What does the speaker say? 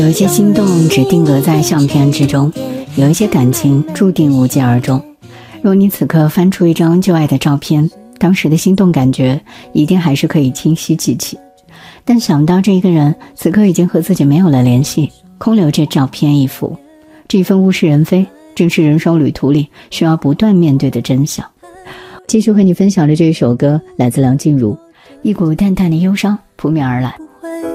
有一些心动只定格在相片之中，有一些感情注定无疾而终。若你此刻翻出一张旧爱的照片，当时的心动感觉一定还是可以清晰记起，但想到这一个人此刻已经和自己没有了联系，空留着照片一幅，这一份物是人非，正是人生旅途里需要不断面对的真相。继续和你分享的这一首歌来自梁静茹，一股淡淡的忧伤扑面而来。